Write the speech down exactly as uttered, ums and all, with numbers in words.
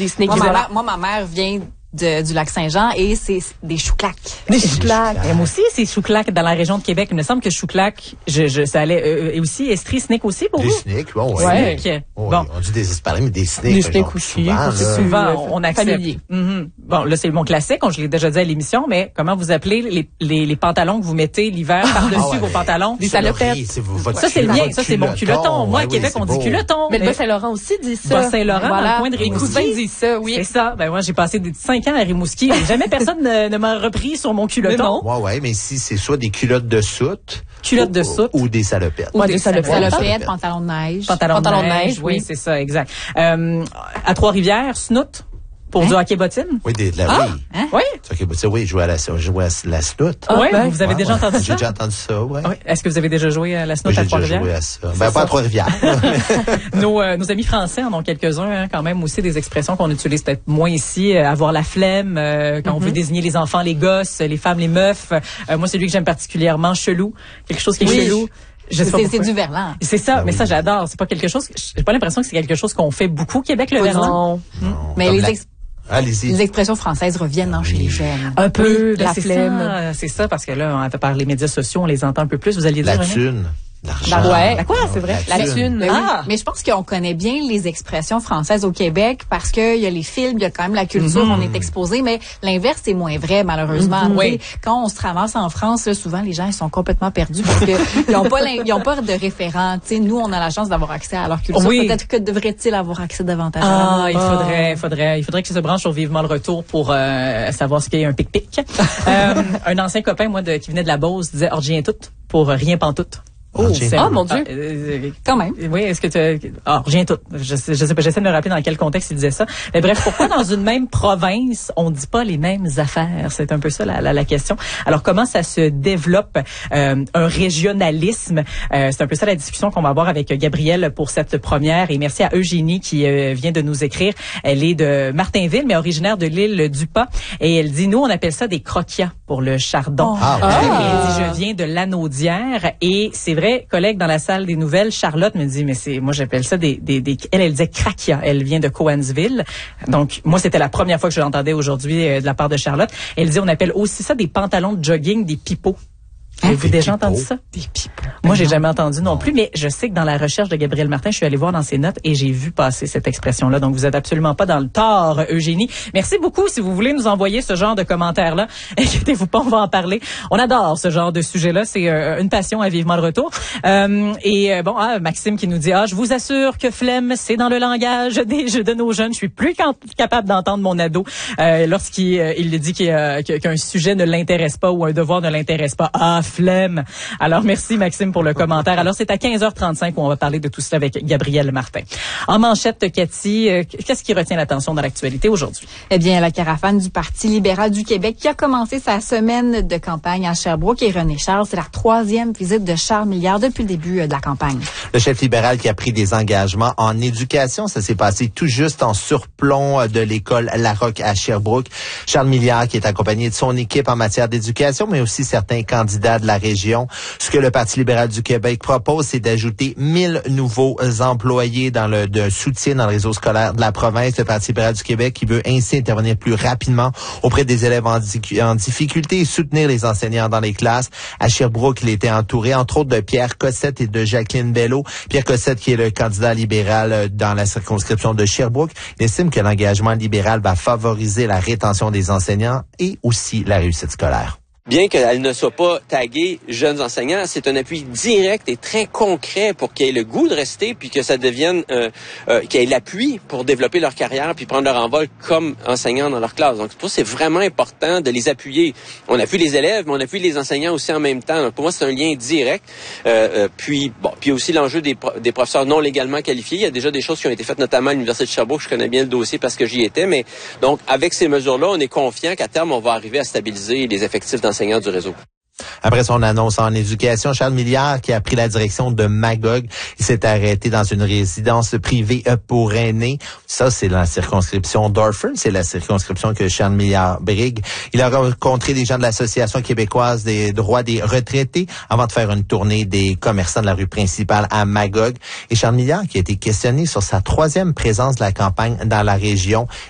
des snakes. Moi, ma mère, moi, ma mère vient de, du lac Saint-Jean et c'est des chouclacs. Des chouclacs. Et moi aussi, c'est chouclacs dans la région de Québec. Il me semble que chouclacs, je, je, ça allait, euh, et aussi, Estrie, snake aussi pour des vous? Des snakes, bon, ouais. Ouais. Ouais. Bon. Oui, on dit des espadrilles, mais des snakes. Des snakes aussi. Souvent, souvent on, on accepte. Familier. Mm-hmm. Bon, là, c'est mon classique. Je l'ai déjà dit à l'émission, mais comment vous appelez les, les, les pantalons que vous mettez l'hiver par-dessus ah ouais, vos pantalons? Des salopettes. C'est votre ça, c'est le mien. Ça, c'est mon culotton. Moi, à ouais, Québec, oui, on dit beau. culotton. Mais le Bas-Saint-Laurent aussi dit ça. Bas-Saint-Laurent, voilà. dans le coin de Rimouski. Les cousins disent ça, oui. C'est ça. Ben, moi, j'ai passé des cinq ans à Rimouski. Jamais personne ne, ne m'a repris sur mon culotton. Ouais, ouais, mais si c'est soit des culottes de soute. Culottes de soute. Ou des salopettes. Ou ouais, des, des salopettes. salopettes, pantalons de neige. Pantalons de neige, neige, oui, oui. c'est ça, exact. Euh, à Trois-Rivières, snoot. Pour hein? du hockey bottine? Oui, des, de la, ah, oui. Hein? Oui. Du hockey bottine, oui, je jouais à la, je jouais à la snoot. Ah, oui, ben, vous avez ouais, déjà ouais. entendu ça? J'ai déjà entendu ça, oui. Oui. Est-ce que vous avez déjà joué à la snoot oui, à j'ai Trois-Rivières? J'ai déjà joué à ça. Ben, pas à Trois-Rivières. nos, euh, nos amis français en ont quelques-uns, hein, quand même, aussi des expressions qu'on utilise peut-être moins ici. Euh, avoir la flemme, euh, quand mm-hmm. on veut désigner les enfants, les gosses, les femmes, les meufs. Euh, moi, celui que j'aime particulièrement, chelou. Quelque chose qui est oui. chelou. Je c'est, c'est du verlan. C'est ça, ben mais oui. ça, j'adore. C'est pas quelque chose, j'ai pas l'impression que c'est quelque chose qu'on fait beaucoup au Québec, le verlan. Non. non. Mais les, la... ex... Allez-y. les expressions françaises reviennent hein, chez les jeunes. Un peu, oui, ben, la c'est flemme. Ça, c'est ça, parce que là, par les médias sociaux, on les entend un peu plus. Vous alliez dire, La René? thune. L'argent. Ben ouais. La quoi, c'est vrai? La thune. thune. Mais, Ah. oui. Mais je pense qu'on connaît bien les expressions françaises au Québec parce qu'il y a les films, il y a quand même la culture, Mm-hmm. on est exposé, mais l'inverse c'est moins vrai malheureusement. Mm-hmm. Oui. Quand on se ramasse en France, là, souvent les gens ils sont complètement perdus parce que ils ont pas ils ont pas de référents. T'sais, nous on a la chance d'avoir accès à leur culture. Oui. Peut-être que devrait-il avoir accès davantage. Ah, à il faudrait, il faudrait, il faudrait que je se branche sur Vivement le retour pour euh, savoir ce qu'est un pic-pic. euh, un ancien copain moi de, qui venait de la Beauce disait orgien tout pour rien pantoute. Oh, c'est oh mon Dieu. Ah, euh, Quand même. Oui, est-ce que tu ah, rien tout. Je sais, je sais pas, j'essaie de me rappeler dans quel contexte il disait ça. Mais bref, pourquoi dans une même province, on dit pas les mêmes affaires? C'est un peu ça la, la, la question. Alors comment ça se développe euh, un régionalisme? Euh, c'est un peu ça la discussion qu'on va avoir avec Gabrielle pour cette première. Et merci à Eugénie qui euh, vient de nous écrire. Elle est de Martinville, mais originaire de l'île du Pas. Et elle dit, nous, on appelle ça des croquias pour le chardon. Oh. Ah, Euh, ouais. et elle dit, je viens de l'Anaudière et c'est vrai, collègue dans la salle des nouvelles, Charlotte me dit, mais c'est, moi j'appelle ça des, des, des elle, elle disait craquia. Elle vient de Cowansville. Donc, moi, c'était la première fois que je l'entendais aujourd'hui euh, de la part de Charlotte. Elle dit, on appelle aussi ça des pantalons de jogging, des pipeaux. Avez-vous déjà pipeaux? entendu ça? Des pipeaux. Moi, j'ai jamais entendu non plus, mais je sais que dans la recherche de Gabriel Martin, je suis allée voir dans ses notes et j'ai vu passer cette expression-là. Donc, vous êtes absolument pas dans le tort, Eugénie. Merci beaucoup. Si vous voulez nous envoyer ce genre de commentaires-là, inquiétez-vous pas, on va en parler. On adore ce genre de sujet-là. C'est euh, une passion à Vivement le retour. Euh, et euh, bon, ah, Maxime qui nous dit, ah, je vous assure que flemme, c'est dans le langage des jeux de nos jeunes. Je suis plus quand, capable d'entendre mon ado euh, lorsqu'il euh, il dit qu'il, euh, qu'un sujet ne l'intéresse pas ou un devoir ne l'intéresse pas. Ah, flemme. Alors, merci Maxime pour le commentaire. Alors, c'est à quinze heures trente-cinq où on va parler de tout cela avec Gabrielle Martin. En manchette, Cathy, euh, qu'est-ce qui retient l'attention dans l'actualité aujourd'hui? Eh bien, la caravane du Parti libéral du Québec qui a commencé sa semaine de campagne à Sherbrooke et René Charles, c'est la troisième visite de Charles Milliard depuis le début de la campagne. Le chef libéral qui a pris des engagements en éducation, ça s'est passé tout juste en surplomb de l'école Larocque à Sherbrooke. Charles Milliard qui est accompagné de son équipe en matière d'éducation, mais aussi certains candidats de la région. Ce que le Parti libéral du Québec propose, c'est d'ajouter mille nouveaux employés dans le de soutien dans le réseau scolaire de la province. Le Parti libéral du Québec qui veut ainsi intervenir plus rapidement auprès des élèves en, di- en difficulté et soutenir les enseignants dans les classes. À Sherbrooke, il était entouré entre autres de Pierre Cossette et de Jacqueline Bello. Pierre Cossette qui est le candidat libéral dans la circonscription de Sherbrooke. Il estime que l'engagement libéral va favoriser la rétention des enseignants et aussi la réussite scolaire. Bien qu'elle ne soit pas taguée jeunes enseignants, c'est un appui direct et très concret pour qu'ils aient le goût de rester puis que ça devienne, euh, euh, qu'ils aient l'appui pour développer leur carrière puis prendre leur envol comme enseignants dans leur classe. Donc, pour moi, c'est vraiment important de les appuyer. On appuie les élèves, mais on appuie les enseignants aussi en même temps. Donc, pour moi, c'est un lien direct. Euh, euh, puis, bon, puis aussi l'enjeu des, pro- des professeurs non légalement qualifiés. Il y a déjà des choses qui ont été faites, notamment à l'Université de Sherbrooke. Je connais bien le dossier parce que j'y étais. Mais donc, avec ces mesures-là, on est confiant qu'à terme, on va arriver à stabiliser les effectifs d'enseignants du réseau. Après son annonce en éducation, Charles Milliard, qui a pris la direction de Magog, il s'est arrêté dans une résidence privée pour aînés. Ça, c'est la circonscription d'Orford. C'est la circonscription que Charles Milliard brigue. Il a rencontré des gens de l'Association québécoise des droits des retraités avant de faire une tournée des commerçants de la rue principale à Magog. Et Charles Milliard, qui a été questionné sur sa troisième présence de la campagne dans la région,